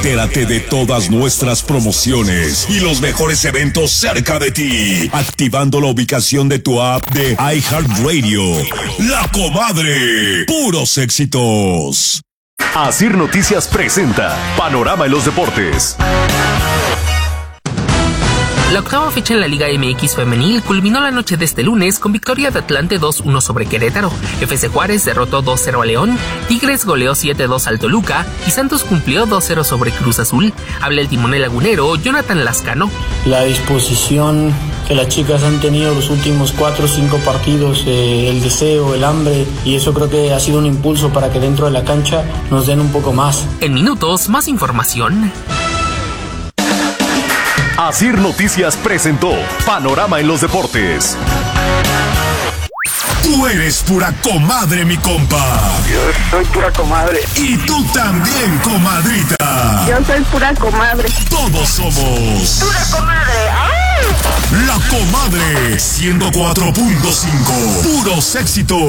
Entérate de todas nuestras promociones y los mejores eventos cerca de ti, activando la ubicación de tu app de iHeartRadio. La Comadre, puros éxitos. Asir Noticias presenta Panorama en los Deportes. La octava fecha en la Liga MX femenil culminó la noche de este lunes con victoria de Atlante 2-1 sobre Querétaro. FC Juárez derrotó 2-0 a León, Tigres goleó 7-2 al Toluca y Santos cumplió 2-0 sobre Cruz Azul. Habla el timonel lagunero Jonathan Lascano. La disposición que las chicas han tenido los últimos 4 o 5 partidos, el deseo, el hambre, y eso creo que ha sido un impulso para que dentro de la cancha nos den un poco más. En minutos, más información. Asir Noticias presentó Panorama en los Deportes. Tú eres pura comadre, mi compa. Yo soy pura comadre. Y tú también, comadrita. Yo soy pura comadre. Todos somos Pura comadre. ¡Ay! La Comadre 104.5. Puros éxitos.